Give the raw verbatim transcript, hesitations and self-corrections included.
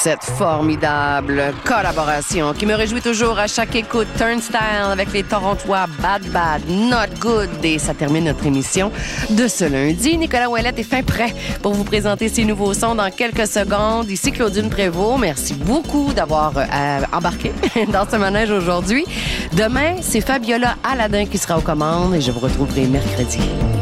cette formidable collaboration qui me réjouit toujours à chaque écoute. Turnstile avec les Torontois Bad Bad, Not Good. Et ça termine notre émission de ce lundi. Nicolas Ouellette est fin prêt pour vous présenter ses nouveaux sons dans quelques secondes. Ici Claudine Prévost. Merci beaucoup d'avoir euh, embarqué dans ce manège aujourd'hui. Demain, c'est Fabiola Aladin qui sera aux commandes et je vous retrouverai mercredi.